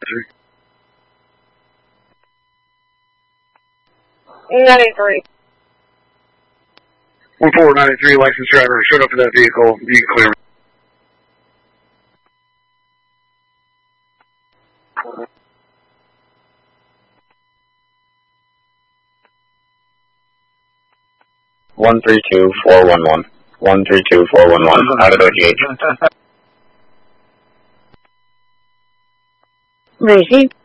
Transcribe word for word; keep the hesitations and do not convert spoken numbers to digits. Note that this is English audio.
ninety-three. one four ninety-three, licensed driver, showed up in that vehicle. You can clear. one three two four one one. one three two four one one, out of O G H. Receive.